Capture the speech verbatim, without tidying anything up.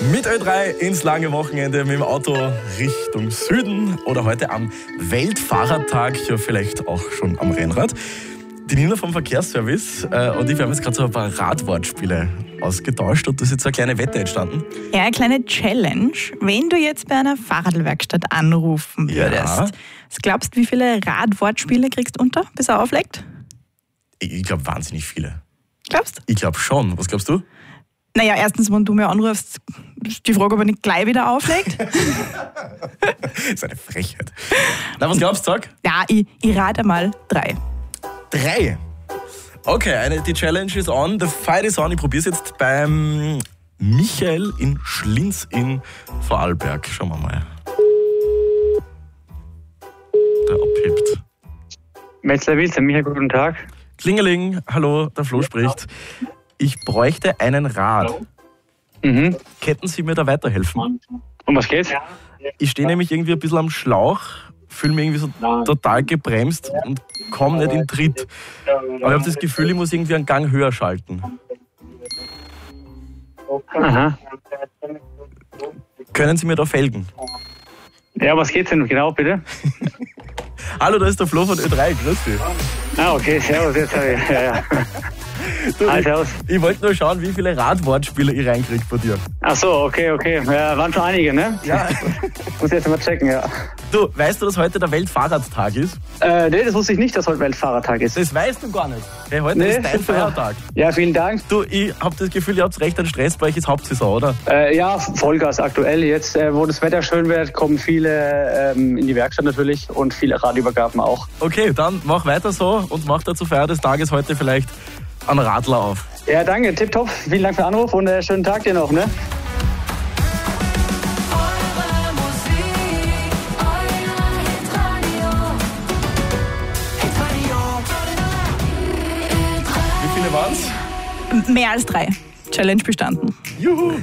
Mit Ö drei ins lange Wochenende mit dem Auto Richtung Süden oder heute am Weltfahrradtag, ja vielleicht auch schon am Rennrad. Die Nina vom Verkehrsservice äh, und ich, wir haben jetzt gerade so ein paar Radwortspiele ausgetauscht und da ist jetzt so eine kleine Wette entstanden. Ja, eine kleine Challenge. Wenn du jetzt bei einer Fahrradwerkstatt anrufen würdest, Ja. was glaubst du, wie viele Radwortspiele kriegst du unter, bis er auflegt? Ich, ich glaube wahnsinnig viele. Glaubst du? Ich glaube schon. Was glaubst du? Naja, erstens, wenn du mir anrufst, ist die Frage, ob er nicht gleich wieder auflegt. Das ist eine Frechheit. Na, was glaubst du, sag? Ja, ich, ich rate mal drei. Drei. Okay, eine, die Challenge ist on, the fight is on. Ich probiere es jetzt beim Michael in Schlinz in Vorarlberg. Schauen wir mal. Der abhebt. Metzler Wilson, Michael, guten Tag. Klingeling, hallo, der Flo spricht. Ich bräuchte einen Rat. Mhm. Könnten Sie mir da weiterhelfen? Um was geht's? Ich stehe nämlich irgendwie ein bisschen am Schlauch, fühle mich irgendwie so total gebremst und komme nicht in Tritt. Aber ich habe das Gefühl, ich muss irgendwie einen Gang höher schalten. Aha. Können Sie mir da felgen? Ja, was geht's denn genau, bitte? Hallo, da ist der Flo von Ö drei, grüß dich. Ah, okay, servus, jetzt habe ich. Ja, ja. Du, Hi, ich servus. ich wollte nur schauen, wie viele Radwortspiele ich reinkriege bei dir. Ach so, okay, okay. Ja, waren schon einige, ne? Ja. Muss jetzt mal checken, ja. Du, weißt du, dass heute der Weltfahrradtag ist? Äh, nee, das wusste ich nicht, dass heute Weltfahrertag ist. Das weißt du gar nicht. Hey, heute Nee, ist dein super. Feiertag. Ja, vielen Dank. Du, ich habe das Gefühl, ihr habt recht an Stress, bei euch ist Hauptsaison, oder? Äh, ja, Vollgas aktuell. Jetzt, äh, wo das Wetter schön wird, kommen viele ähm, in die Werkstatt natürlich und viele Radübergaben auch. Okay, dann mach weiter so und mach da zur Feier des Tages heute vielleicht einen Radler auf. Ja, danke, tipptopp. Vielen Dank für den Anruf und äh, schönen Tag dir noch, ne? Eure Musik, euer Hitradio. Hitradio. Wie viele waren's? Mehr als drei. Challenge bestanden. Juhu!